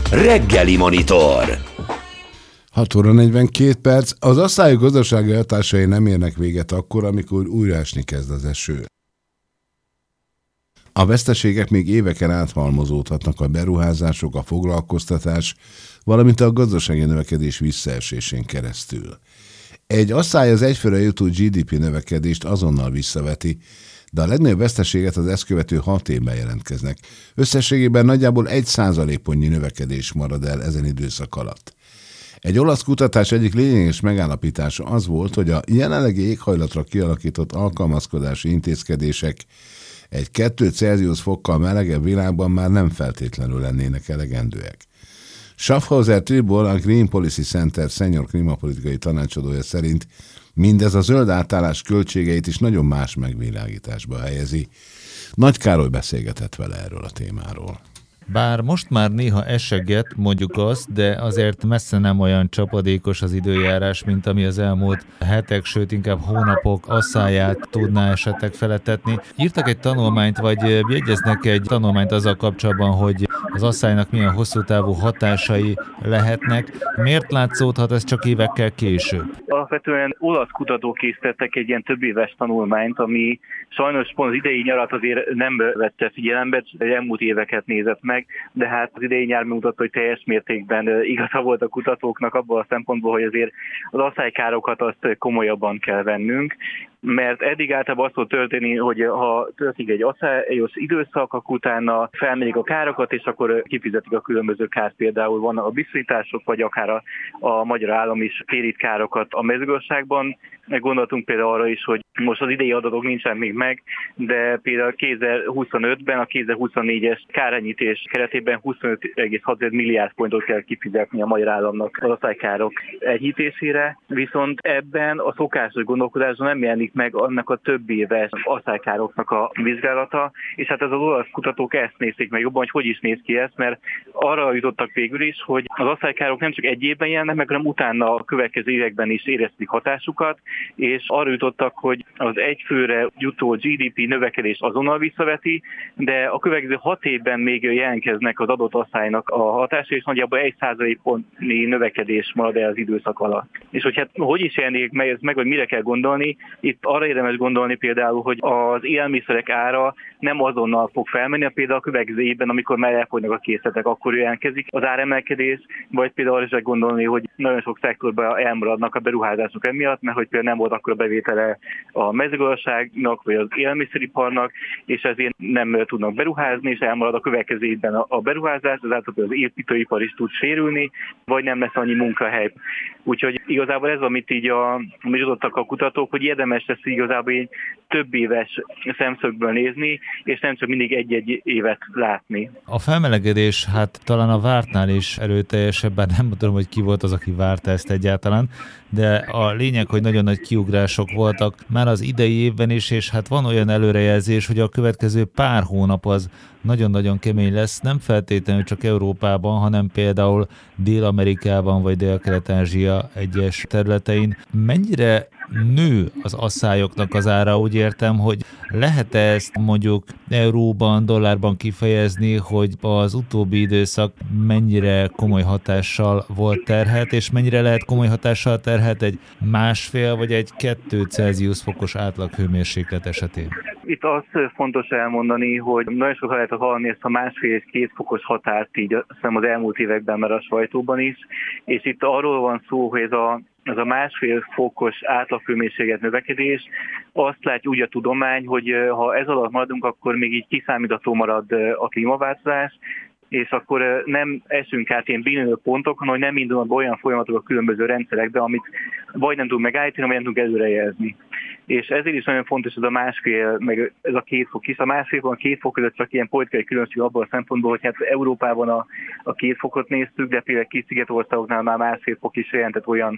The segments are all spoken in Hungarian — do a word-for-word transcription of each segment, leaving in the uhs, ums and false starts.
Reggeli Monitor. hat óra negyvenkét perc. Az asszályok gazdasági hatásai nem érnek véget akkor, amikor újra esni kezd az eső. A veszteségek még éveken áthalmozódhatnak a beruházások, a foglalkoztatás, valamint a gazdasági növekedés visszaesésén keresztül. Egy asszály az egyfőre jutó gé dé pé növekedést azonnal visszaveti, de a legnagyobb veszteséget az ezt követő hat évben jelentkeznek. Összességében nagyjából egy százalékpontnyi növekedés marad el ezen időszak alatt. Egy olasz kutatás egyik lényeges megállapítása az volt, hogy a jelenlegi éghajlatra kialakított alkalmazkodási intézkedések egy két Celsius fokkal melegebb világban már nem feltétlenül lennének elegendőek. Schaffhauser Tibor, a Green Policy Center senior klímapolitikai tanácsadója szerint mindez a zöld átállás költségeit is nagyon más megvilágításba helyezi. Nagy Károly beszélgetett vele erről a témáról. Bár most már néha eseget, mondjuk azt, de azért messze nem olyan csapadékos az időjárás, mint ami az elmúlt hetek, sőt inkább hónapok asszályát tudná esetleg feletetni. Írtak egy tanulmányt, vagy jegyeznek egy tanulmányt azzal kapcsolatban, hogy az asszálynak milyen hosszú távú hatásai lehetnek. Miért látszódhat ez csak évekkel később? Alapvetően olasz kutatók készítettek egy ilyen több éves tanulmányt, ami sajnos pont az idei nyarat azért nem vette figyelembe, elmúlt éveket nézett meg, de hát az idei nyár mutatta, hogy teljes mértékben igaza volt a kutatóknak abban a szempontból, hogy azért az asszálykárokat azt komolyabban kell vennünk, mert eddig általában az fog történni, hogy ha történik egy asszályos időszak, akkor utána felmérik a károkat, és akkor kifizetik a különböző kárt. Például vannak a biztosítások, vagy akár a, a magyar állam is térít károkat a mezőgazdaságban. Gondoltunk például arra is, hogy most az idei adatok nincsen még meg, de például kétezer-huszonötben, a kétezer-huszonnégyes kárenyhítés keretében huszonöt egész hat milliárd forintot kell kifizetni a magyar államnak az asszálykárok enyhítésére, viszont ebben a szokásos gondolkodásban nem jelenik meg annak a több éves asszálykároknak a vizsgálata, és hát ez az olasz kutatók ezt nézték meg jobban, hogy hogy is néz ki ez, mert arra jutottak végül is, hogy az asszálykárok nem csak egy évben jelennek meg, hanem utána a következő években is érezték hatásukat, és arra jutottak, hogy az egyfőre jutó gé dé pé növekedés azonnal visszaveti, de a következő hat évben még jelentkeznek az adott asszálynak a hatása, és nagyjából egy százalékpontnyi növekedés marad el az időszak alatt. És hogy hát hogy is jelenik meg ez meg, vagy mire kell gondolni, itt arra érdemes gondolni például, hogy az élelmiszerek ára nem azonnal fog felmenni, például a következő évben, amikor már elfogynak a készletek, akkor jelentkezik az áremelkedés, vagy például arra is gondolni, hogy nagyon sok szektorban elmaradnak a beruházások emiatt, mert hogy például nem volt akkor a bevétele a mezőgazdaságnak, vagy az élelmiszeriparnak, és ezért nem tudnak beruházni, és elmarad a következő évben a beruházás, azáltal az építőipar is tud sérülni, vagy nem lesz annyi munkahely. Úgyhogy igazából ez, amit így a, amit jutottak a kutatók, hogy érdemes lesz igazából így több éves szemszögből nézni, és nem csak mindig egy-egy évet látni. A felmelegedés hát talán a vártnál is erőteljesebb, bár nem tudom, hogy ki volt az, aki várta ezt egyáltalán, de a lényeg, hogy nagyon nagy kiugrások voltak már az idei évben is, és hát van olyan előrejelzés, hogy a következő pár hónap az nagyon-nagyon kemény lesz, nem feltétlenül csak Európában, hanem például Dél-Amerikában vagy Dél-Kelet-Ázsia egyes területein. Mennyire nő az asszályoknak az ára? Úgy értem, hogy lehet ezt mondjuk euróban, dollárban kifejezni, hogy az utóbbi időszak mennyire komoly hatással volt terhelt, és mennyire lehet komoly hatással terhelt egy másfél vagy egy kettő Celsius fokos átlaghőmérséklet esetén? Itt az fontos elmondani, hogy nagyon sokan lehet hallani ezt a másfél és két fokos határt így azt hiszem az elmúlt években már a sajtóban is, és itt arról van szó, hogy ez a ez a másfél fokos átlaghőmérséklet növekedés, azt látja úgy a tudomány, hogy ha ez alatt maradunk, akkor még így kiszámítható marad a klímaváltozás, és akkor nem esünk át ilyen bénülő pontokon, hogy nem indulnak be olyan folyamatok a különböző rendszerekbe, amit vagy nem tudunk megállítani, vagy nem tudunk előrejelzni. És ezért is nagyon fontos ez a másfél, meg ez a két fok is. A másfél van a két fok között csak ilyen politikai különbség abban a szempontból, hogy hát Európában a, a két fokot néztük, de például kis szigetországoknál már másfél fok is jelentett olyan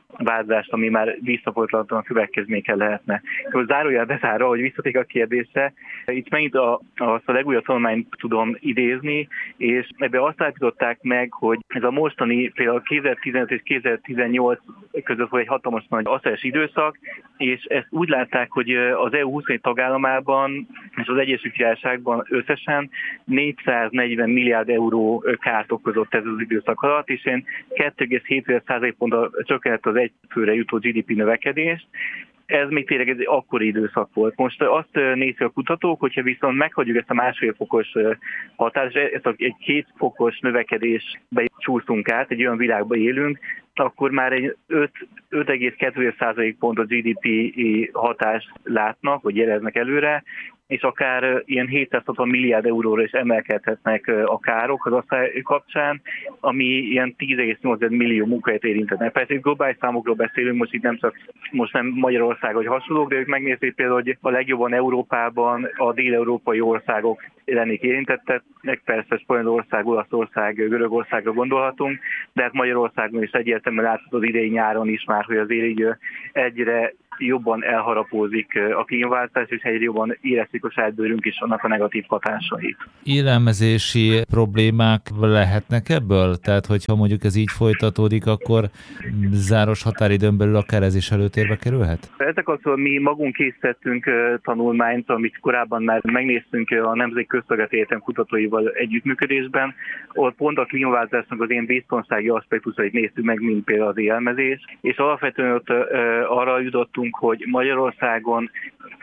változást, ami már visszafordíthatatlan következményekkel lehetne. Zárójel bezárva, hogy visszaték a kérdésre, itt megint a, azt a legújabb tanulmányt tudom idézni, és ebbe azt állították meg, hogy ez a mostani, például kétezer-tizenöt és kétezer-tizennyolc között volt egy hatalmas nagy aszályos időszak, és ezt úgy látták, hogy az é u huszonhét tagállamában és az Egyesült Királyságban összesen négyszáznegyven milliárd euró kárt okozott ez az időszak alatt, és én kettő egész hét százalékponttal csökkent az egyfőre jutó gé dé pé növekedést. Ez még tényleg egy akkori időszak volt. Most azt nézik a kutatók, hogyha viszont meghagyjuk ezt a másfél fokos hatást, ezt a egy két fokos növekedésbe csúszunk át, egy olyan világban élünk, akkor már egy öt egész kettő százalékpontos gé dé pé hatást látnak, vagy jeleznek előre, és akár ilyen hétszázhatvan milliárd euróra is emelkedhetnek a károk az asszály kapcsán, ami ilyen tíz egész nyolc millió munkahelyet érintetnek. Persze itt globális számokról beszélünk, most itt nem csak most nem Magyarország vagy hasonlók, de ők megnézték például, hogy a legjobban Európában a dél-európai országok lennék érintettek, persze Spanyolország, Olaszország, Görögországra gondolhatunk, de hát Magyarországon is egyértelműen látható az idei nyáron is már, hogy azért így egyre jobban elharapózik a klímaváltozás, és egyre jobban éreztük a saját bőrünk is annak a negatív hatásait. Élelmezési problémák lehetnek ebből? Tehát, hogyha mondjuk ez így folytatódik, akkor záros határidőn belül akár ez is előtérbe kerülhet? Ezek azon mi magunk készítettünk tanulmányt, amit korábban már megnéztünk a Nemzeti Közszolgálati Egyetem kutatóival együttműködésben, ahol pont a klímaváltozásnak az ilyen biztonsági aspektusait néztük meg, mint például az élelmezés, és alapvetően ott arra jutottunk, hogy Magyarországon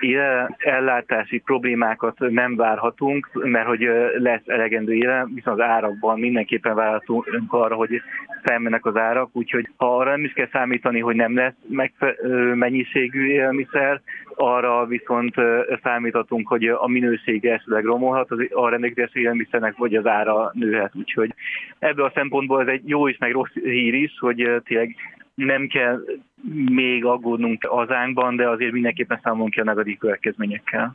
ellátási problémákat nem várhatunk, mert hogy lesz elegendő élelem, viszont az árakban mindenképpen várhatunk arra, hogy felmennek az árak, úgyhogy ha arra nem is kell számítani, hogy nem lesz megfelelő mennyiségű élelmiszer, arra viszont számíthatunk, hogy a minősége esetleg romolhat, az a rendelkezésű élelmiszernek vagy az ára nőhet. Úgyhogy ebből a szempontból ez egy jó is, meg rossz hír is, hogy tényleg nem kell még aggódnunk hazánkban, de azért mindenképpen számolunk ki a negatív következményekkel.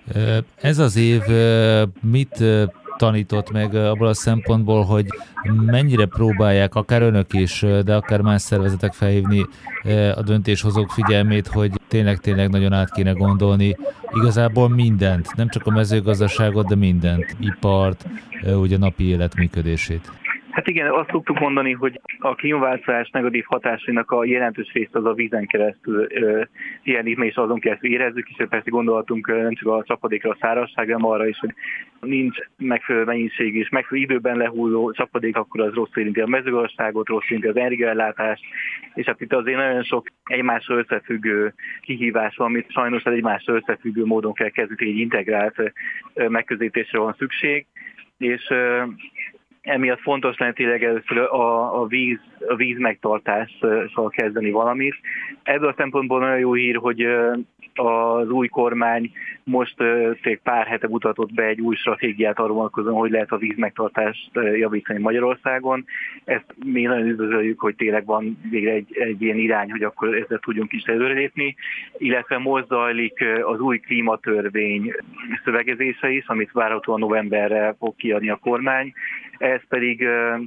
Ez az év mit tanított meg abból a szempontból, hogy mennyire próbálják akár önök is, de akár más szervezetek felhívni a döntéshozók figyelmét, hogy tényleg-tényleg nagyon át kéne gondolni igazából mindent, nem csak a mezőgazdaságot, de mindent, ipart, ugye a napi élet működését. Hát igen, azt szoktuk mondani, hogy a klímaváltozás negatív hatásainak a jelentős része az a vízen keresztül jelenik, és azon keresztül érezzük, és persze gondolhatunk nem csak a csapadékra, a szárazságra, hanem arra is, hogy nincs megfelelő mennyiség és megfelelő időben lehulló csapadék, akkor az rossz érinti a mezőgazdaságot, rossz érinti az energiaellátást, és hát itt azért nagyon sok egymással összefüggő kihívás van, amit sajnos egymással összefüggő módon kell kezdeni, egy integrált megközelítésre van szükség, és emiatt fontos lenne tényleg először a, a, víz, a víz megtartással kezdeni valamit. Ebből a szempontból nagyon jó hír, hogy az új kormány most pár hete mutatott be egy új stratégiát arról vonatkozóan, hogy lehet a víz megtartást javítani Magyarországon. Ezt mi nagyon üdvözöljük, hogy tényleg van végre egy, egy ilyen irány, hogy akkor ezzel tudjunk is előrelépni, illetve most zajlik az új klímatörvény szövegezése is, amit várhatóan novemberre fog kiadni a kormány. Ez pedig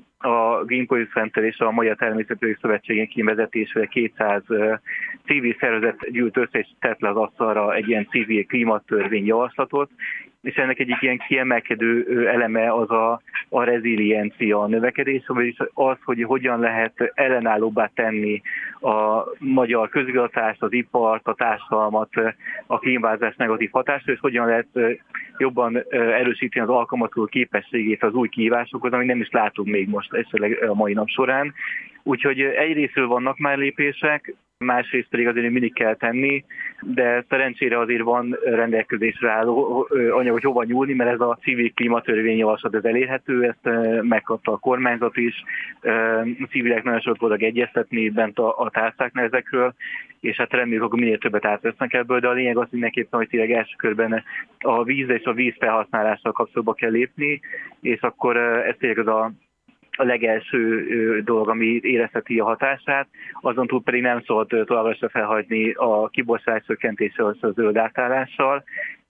a Greenpeace Center és a Magyar Természetvédelmi Szövetségén kivezetésére kétszáz civil szervezet gyűlt össze és tett le az asztalra egy ilyen civil klímatörvény javaslatot, és ennek egyik ilyen kiemelkedő eleme az a, a reziliencia, a növekedés, vagyis az, hogy hogyan lehet ellenállóbbá tenni a magyar közigazgatást, az ipart, a társadalmat a klímaváltozás negatív hatásra, és hogyan lehet jobban erősíteni az alkalmazkodó képességét az új kihívásokhoz, amit nem is látunk még most esetleg a mai nap során. Úgyhogy egyrésztről vannak már lépések, másrészt pedig azért mindig kell tenni, de szerencsére azért van rendelkezésre álló anyag, hogy hova nyúlni, mert ez a civil klímatörvényjavaslat ez elérhető, ezt megkapta a kormányzat is, a civilek nagyon sokat voltak egyeztetni bent a, a tárcáknál ezekről, és hát reméljük, hogy minél többet átvesznek ebből, de a lényeg az mindenképpen, hogy tényleg első körben a víz és a víz felhasználással kapcsolatba kell lépni, és akkor ez tényleg az a a legelső dolog, ami érezheti a hatását, azon túl pedig nem szólt továbbra sem felhagyni a kibocsátás csökkentéssel, a zöld átállással,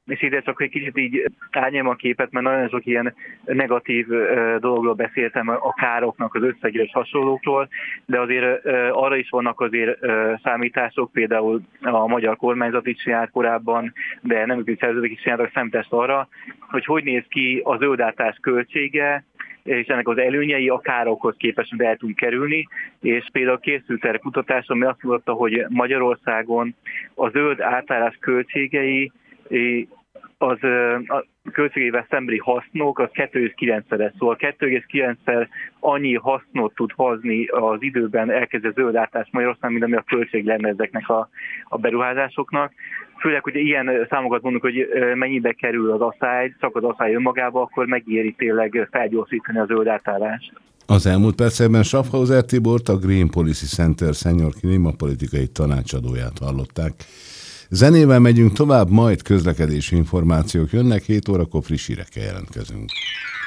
és ide csak egy kicsit így árnyalom a képet, mert nagyon sok ilyen negatív dologról beszéltem, a károknak az összegére és hasonlókról, de azért arra is vannak azért számítások, például a magyar kormányzat is csinált korábban, de nemzeti szervezetek is csináltak számítást arra, hogy hogy néz ki a zöldátás költsége, és ennek az előnyei a károkhoz képest el tudunk kerülni, és például készült erre kutatás, ami azt mutatta, hogy Magyarországon a zöld átállás költségei az a költségével szembeni hasznok az kettő egész kilenc-szeres, szóval kettő egész kilenc-szer annyi hasznot tud hozni az időben elkezdő zöld átállás Magyarországon, mint ami a költség lenne ezeknek a, a beruházásoknak. Főleg, hogy ilyen számokat mondunk, hogy mennyibe kerül az asszály, csak az asszály önmagába, akkor megéri tényleg felgyorsítani a zöld átállást. Az elmúlt percekben Schaffhauser Tibort, a Green Policy Center senior klímapolitikai tanácsadóját hallották. Zenével megyünk tovább, majd közlekedési információk jönnek, hét órakor friss hírekkel jelentkezünk.